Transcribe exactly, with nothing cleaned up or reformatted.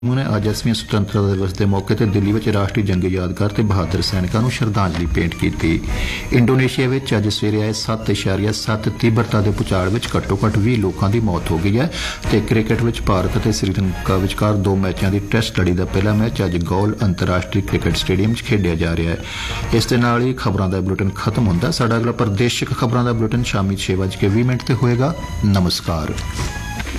उन्होंने अज असवीं सुतंत्रता दिवस के मौके पर दिल्ली में राष्ट्रीय जंगी यादगार ते बहादुर सैनिकों को श्रद्धांजलि भेंट की। इंडोनेशिया में अज सवेरे आए सत्त इशारिया सत्त तीव्रता के भूचाल में घट्टो घट्ट भी लोगों की मौत हो गई है तो क्रिकेट में भारत और श्रीलंका विचकार दो मैचों की टेस्ट लड़ी का पहला मैच अज गौल अंतरराष्ट्रीय क्रिकेट स्टेडियम खेडिया जा रहा है। इस दे नाल ही खबरों का बुलेटिन खत्म होंदा। साडा अगला प्रादेशिक खबरों का बुलेटिन शामी छे बज के भी मिनट से होएगा। नमस्कार।